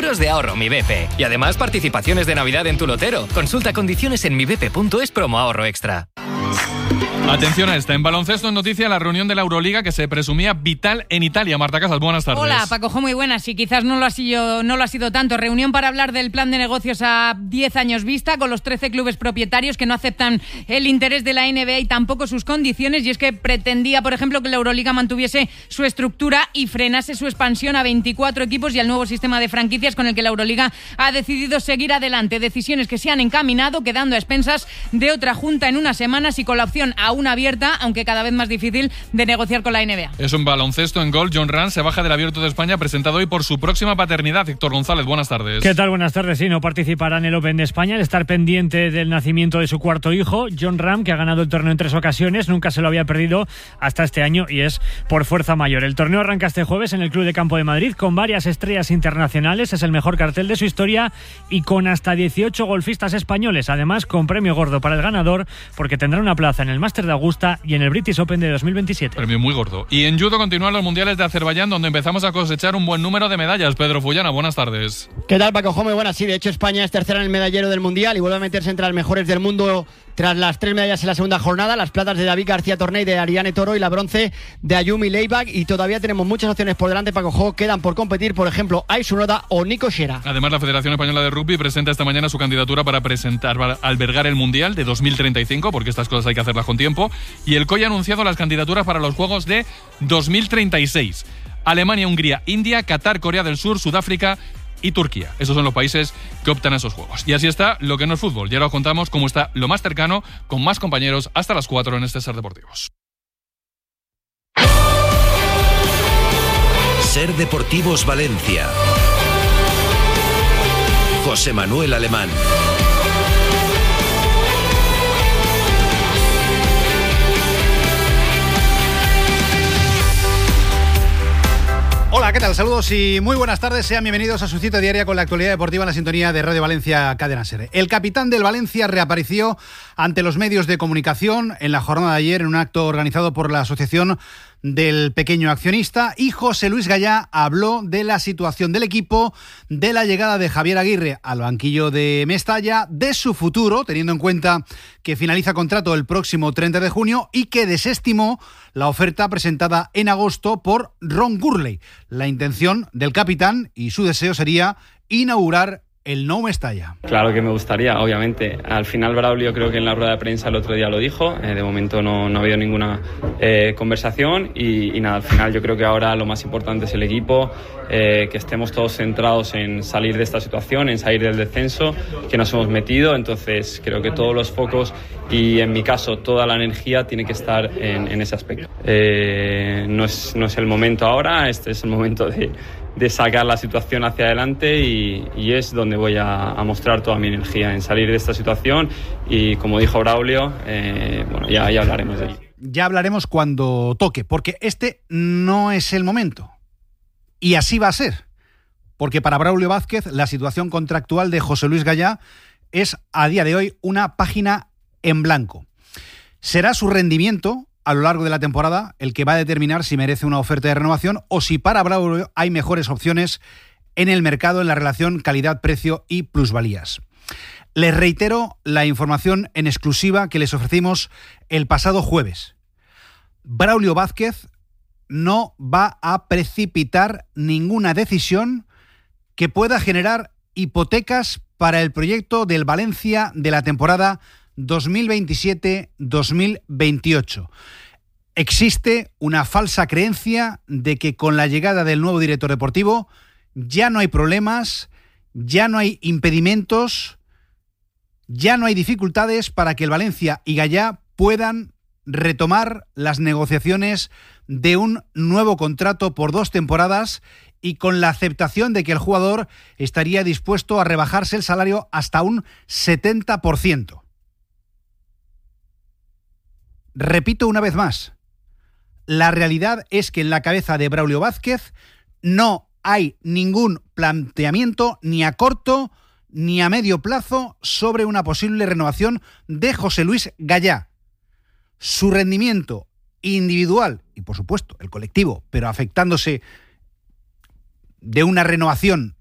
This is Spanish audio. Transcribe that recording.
euros de ahorro Mi BP. Y además participaciones de Navidad en tu lotero. Consulta condiciones en mibp.es promo ahorro extra. Atención a esta. En baloncesto en noticia la reunión de la Euroliga que se presumía vital en Italia. Marta Casas, buenas tardes. Hola, Paco, muy buenas. Y quizás no lo ha sido tanto. Reunión para hablar del plan de negocios a 10 años vista con los 13 clubes propietarios que no aceptan el interés de la NBA y tampoco sus condiciones. Y es que pretendía, por ejemplo, que la Euroliga mantuviese su estructura y frenase su expansión a 24 equipos y al nuevo sistema de franquicias con el que la Euroliga ha decidido seguir adelante. Decisiones que se han encaminado, quedando a expensas de otra junta en unas semanas y con la opción aún abierta, aunque cada vez más difícil, de negociar con la NBA. Es un baloncesto en gol. John Ram se baja del Abierto de España, presentado hoy por su próxima paternidad. Héctor González, buenas tardes. ¿Qué tal? Buenas tardes. Sí, no participará en el Open de España al estar pendiente del nacimiento de su cuarto hijo. John Ram, que ha ganado el torneo en 3 ocasiones, nunca se lo había perdido hasta este año y es por fuerza mayor. El torneo arranca este jueves en el Club de Campo de Madrid con varias estrellas internacionales. Es el mejor cartel de su historia y con hasta 18 golfistas españoles. Además, con premio gordo para el ganador, porque tendrá una plaza en el Máster de Augusta y en el British Open de 2027. Premio muy gordo. Y en judo continúan los mundiales de Azerbaiyán, donde empezamos a cosechar un buen número de medallas. Pedro Fullana, buenas tardes. ¿Qué tal, Paco? Muy buenas. Sí, de hecho España es tercera en el medallero del mundial y vuelve a meterse entre las mejores del mundo tras las 3 medallas en la segunda jornada, las platas de David García Torney, de Ariane Toro, y la bronce de Ayumi Leibach. Y todavía tenemos muchas opciones por delante, Paco. Quedan por competir, por ejemplo, Aisu Noda o Nico Shera. Además, la Federación Española de Rugby presenta esta mañana su candidatura para albergar el Mundial de 2035, porque estas cosas hay que hacerlas con tiempo. Y el COI ha anunciado las candidaturas para los Juegos de 2036. Alemania, Hungría, India, Qatar, Corea del Sur, Sudáfrica y Turquía. Esos son los países que optan a esos juegos. Y así está lo que no es fútbol. Ya lo contamos cómo está lo más cercano, con más compañeros, hasta las 4 en este Ser Deportivos. Ser Deportivos Valencia. José Manuel Alemán. Hola, ¿qué tal? Saludos y muy buenas tardes. Sean bienvenidos a su cita diaria con la actualidad deportiva en la sintonía de Radio Valencia Cadena SER. El capitán del Valencia reapareció ante los medios de comunicación en la jornada de ayer en un acto organizado por la Asociación del Pequeño Accionista, y José Luis Gallá habló de la situación del equipo, de la llegada de Javier Aguirre al banquillo de Mestalla, de su futuro, teniendo en cuenta que finaliza contrato el próximo 30 de junio y que desestimó la oferta presentada en agosto por Ron Gurley. La intención del capitán y su deseo sería inaugurar el Nou Mestalla. Claro que me gustaría, obviamente. Al final Braulio creo que en la rueda de prensa el otro día lo dijo. De momento no ha habido ninguna conversación y nada, al final yo creo que ahora lo más importante es el equipo, que estemos todos centrados en salir de esta situación, en salir del descenso que nos hemos metido. Entonces creo que todos los focos y en mi caso toda la energía tiene que estar en ese aspecto. No es el momento ahora, este es el momento de sacar la situación hacia adelante y es donde voy a mostrar toda mi energía, en salir de esta situación. Y como dijo Braulio, ya hablaremos de ello. Ya hablaremos cuando toque, porque este no es el momento. Y así va a ser, porque para Braulio Vázquez la situación contractual de José Luis Gallá es a día de hoy una página en blanco. Será su rendimiento a lo largo de la temporada el que va a determinar si merece una oferta de renovación o si para Braulio hay mejores opciones en el mercado en la relación calidad-precio y plusvalías. Les reitero la información en exclusiva que les ofrecimos el pasado jueves. Braulio Vázquez no va a precipitar ninguna decisión que pueda generar hipotecas para el proyecto del Valencia de la temporada 2027-2028. Existe una falsa creencia de que con la llegada del nuevo director deportivo ya no hay problemas, ya no hay impedimentos, ya no hay dificultades para que el Valencia y Gallá puedan retomar las negociaciones de un nuevo contrato por 2 temporadas y con la aceptación de que el jugador estaría dispuesto a rebajarse el salario hasta un 70%. Repito una vez más, la realidad es que en la cabeza de Braulio Vázquez no hay ningún planteamiento ni a corto ni a medio plazo sobre una posible renovación de José Luis Gallá. Su rendimiento individual y por supuesto el colectivo, pero afectándose de una renovación